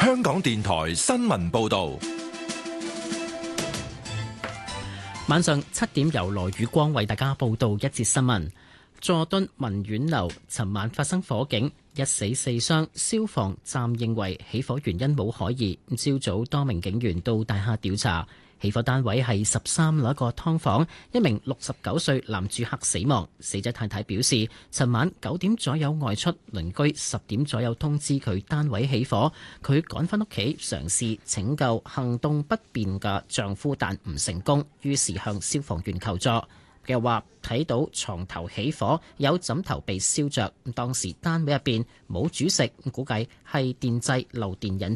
香港電台新聞報道。 晚上7點由羅宇光為大家報道一節新聞。佐敦文苑樓尋晚發生火警，1死4傷，消防暫認為起火原因冇可疑。朝早多名警員到大廈調查。起火單位係13樓一個劏房，一名69歲男住客死亡。死者太太表示，尋晚9點左右外出，鄰居10點左右通知佢單位起火，佢趕返屋企嘗試拯救行動不便嘅丈夫，但唔成功，於是向消防員求助。佢又話睇到床頭起火，有枕頭被燒着，當時單位入邊冇煮食，估計係電掣漏電引